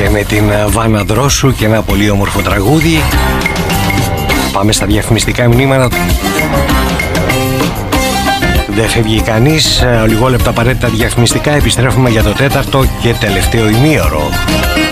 με την Βάνα Δρόσου και ένα πολύ όμορφο τραγούδι. Πάμε στα διαφημιστικά μηνύματα. Δεν φεύγει κανείς. Λιγόλεπτα απαραίτητα διαφημιστικά. Επιστρέφουμε για το τέταρτο και τελευταίο ημίωρο.